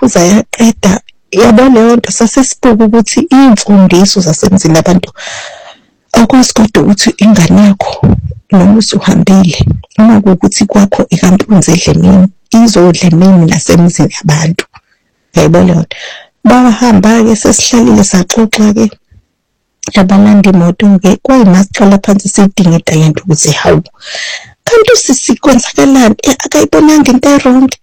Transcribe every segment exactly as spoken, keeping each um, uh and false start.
yaphuza yaqeda. Yabo leyo nto sasesibuka ukuthi iy'mfundiso zasemzini abantu akwazi kodwa ukuthi ingane yakho noma usuhambile uma kuwukuthi kwakho ikampunzi edlemini izodla emini nasemzini yabantu. Yayibona leyo nto. Bahamba-ke sesihlalile saxoxa-ke abalanda imoto-ke kwayimasiqala phansi siyidinga idayento ukuthi hawu kanti usisi kwenzakalani akayibonanga into erongi.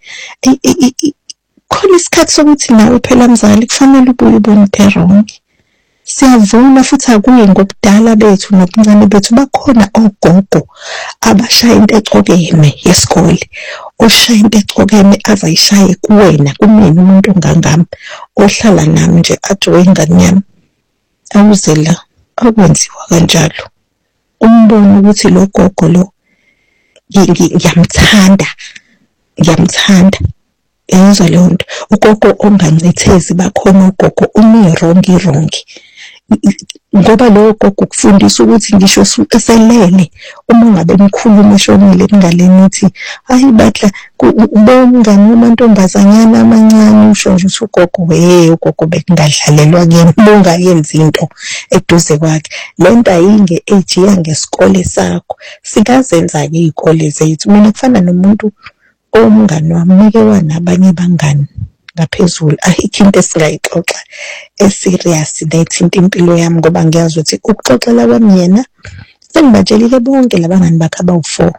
Khona isikhathi sokuthi nawe phela mzali kufanele ubuye ubone into erongi. Siyavuma futhi akuyi ngobudala bethu nobuncane bethu bakhona ogogo abashaya into exokeme yesikole. Oshaya into exokeme azayishaye kuwena kumina umuntu ongangami ohlala nami nje athi wengane yami awuze la akwenziwa kanjalo. Umbone ukuthi lo gogo lo ngiyamthanda ngiyamthanda. Yenzwa leyo nto. Ugogo ongancithezi bakhona ugogo unirongi rongi. Ngoba lo gogo kufundisa ukuthi ngisho eselele uma ngabe mkhulu umashonile engaleni ithi hayi batla ubongani amantombazanyana amancane usho nje ukuthi ugogo we ugogo bekungadlalelwa kuyena bungayenza into eduze kwakhe. Le nto ayinge age yangesikole sakho sikazenza ke izikole zethu. Mina kufana nomuntu omngani wami ngeke wanabanye bangani ngaphezulu ayikho into esingayixoxa eserious ethinta impilo yami ngoba ngiyazi ukuthi ukuxoxela kwami yena sengibatshelile bonke labangani bakhe abawu-four.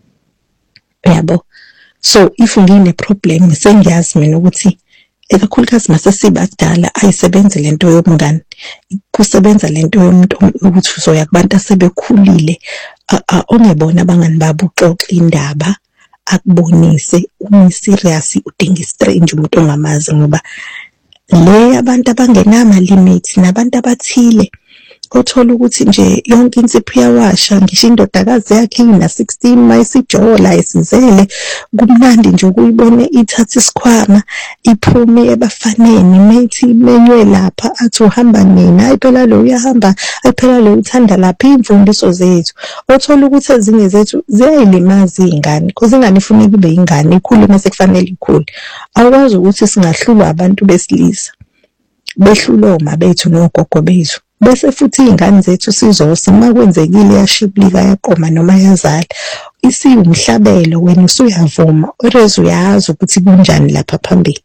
Yabo. So if ngine problem sengiyazi mina ukuthi ekakhulukazi mase sibadala ayisebenzi lento yomngani kusebenza lento yomuntu ukuthi uzoya kubantu asebekhulile ongebona abangani babo uxoxa indaba akubonise umi serious udinga strange umuntu ongamazi ngoba le abantu abangenama limits nabantu abathile othola ukuthi nje yonke insipho yawasha ngisho indodakazi yakhe ina sixteen mayisijola isizele kumnandi nje ukuyibone ithatha isikhwama iphume ebafaneni methi menywe lapha athi uhamba nina hayi phela lo uyahamba hayi phela lo uthanda lapha. Imfundiso zethu othola ukuthi ezinye zethu ziyayilimaza izingane because ingane ifuna kube ingane ikhulu mase kufanele ikhulu. Awukwazi ukuthi singahlulwa abantu besilisa behlulwa oma bethu nogogo bethu bese futhi izingane zethu sizosa uma kwenzekile yashiblika yaqoma noma yazala isiyumhlabelo wena usuyavuma oreze uyazi ukuthi kunjani lapha phambili.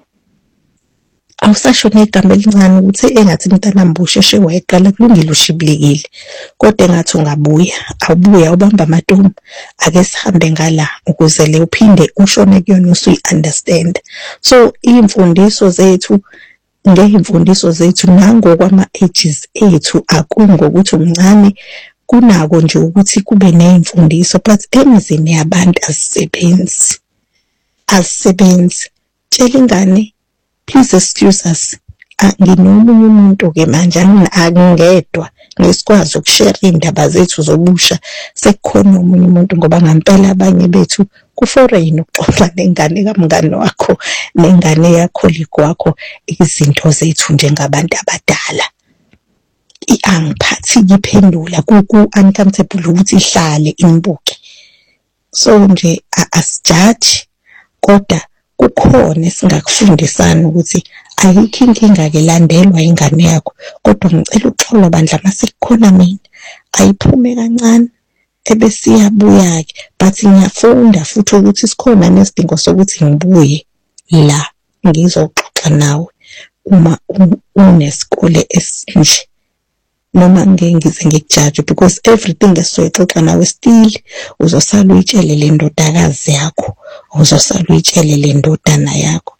Awusasho negama elincane ukuthi engathi mntanami busheshe wayeqala kulungile ushiblikile kodwa engathi ungabuya awubuya ubamba amatomu ake sihambe ngala ukuze le uphinde ushone kuyona usuyi understand. So imfundiso zethu ngeyimfundiso zethu nangokwama ages ethu akungokuthi umncane kunako nje ukuthi kube nezimfundiso but emizini yabantu asisebenzi asisebenzi. Tshela ingane please excuse us nginomunye umuntu ke manje angingedwa ngesikwazi ukushare indaba zethu zobusha sekukhona umunye umuntu ngoba ngempela abanye bethu kuforeign ukuxoxa nengane kamngane wakho nengane yakho likwakho izinto zethu njengabantu abadala. Iangiphathi iphendula kuku uncomfortable ukuthi ihlale imbuke. So nje asijudge kodwa kukhona singakufundisana ukuthi ayikho inkinga ke landelwa ingane yakho kodwa ngicela uxolo bandla mase kukhona mina ayiphume kancane ebese iyabuya ke but ngiyafunda futhi ukuthi sikhona nesidingo sokuthi ngibuye la ngizoxoxa nawe uma unesikole esinje noma ngeke ngize ngikujaje because everything esizoxoxa nawe still uzosala uyitshele le ndodakazi yakho uzosala uyitshele le ndodana yakho.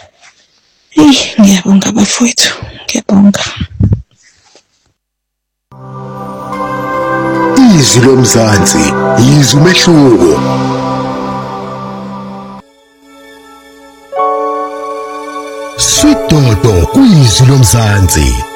Eh ngiyabonga bafowethu ngiyabonga. Izwi lomzansi izwi umehluko. Sweet Dodo kuyizwi lomzansi.